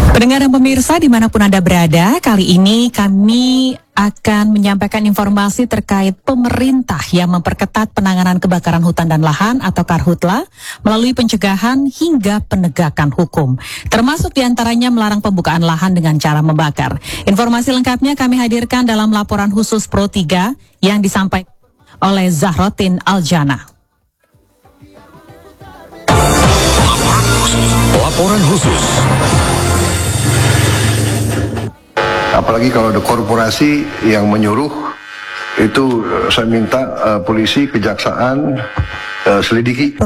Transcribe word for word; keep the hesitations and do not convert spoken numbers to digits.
Pendengar dan pemirsa dimanapun Anda berada, kali ini kami akan menyampaikan informasi terkait pemerintah yang memperketat penanganan kebakaran hutan dan lahan atau Karhutla melalui pencegahan hingga penegakan hukum. Termasuk diantaranya melarang pembukaan lahan dengan cara membakar. Informasi lengkapnya kami hadirkan dalam laporan khusus Pro tiga yang disampaikan oleh Zahrotin Aljana. Laporan khusus. Apalagi kalau ada korporasi yang menyuruh, itu saya minta uh, polisi, kejaksaan uh, selidiki.